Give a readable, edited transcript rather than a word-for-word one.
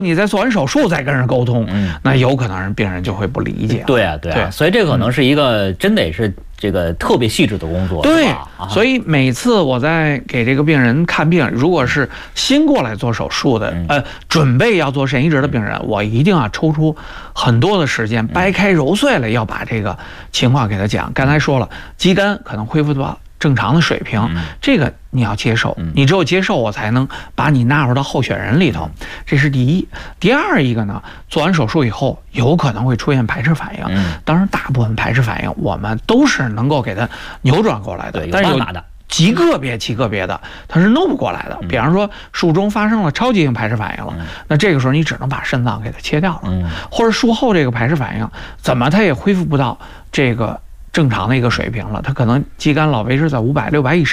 你在做完手术再跟人沟通，那有可能病人就会不理解。 对啊，所以这可能是一个真得是这个特别细致的工作。 对，所以每次我在给这个病人看病，如果是新过来做手术的，准备要做肾移植的病人，我一定要抽出很多的时间，掰开揉碎了，要把这个情况给他讲。刚才说了，肌酐可能恢复到正常的水平，这个你要接受，你只有接受，我才能把你纳入到候选人里头，这是第一。第二一个呢，做完手术以后有可能会出现排斥反应，当然大部分排斥反应我们都是能够给它扭转过来的，但是有极个别的它是弄不过来的。比方说术中发生了超级性排斥反应了，那这个时候你只能把肾脏给它切掉了，或者术后这个排斥反应怎么它也恢复不到这个正常的一个水平了，它可能肌酐老维持在500、600以上。